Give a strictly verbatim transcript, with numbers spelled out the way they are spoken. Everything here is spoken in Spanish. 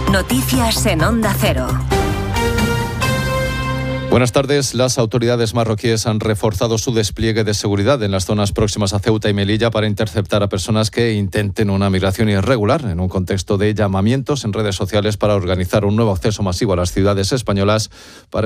Noticias en Onda Cero. Buenas tardes. Las autoridades marroquíes han reforzado su despliegue de seguridad en las zonas próximas a Ceuta y Melilla para interceptar a personas que intenten una migración irregular, en un contexto de llamamientos en redes sociales para organizar un nuevo acceso masivo a las ciudades españolas para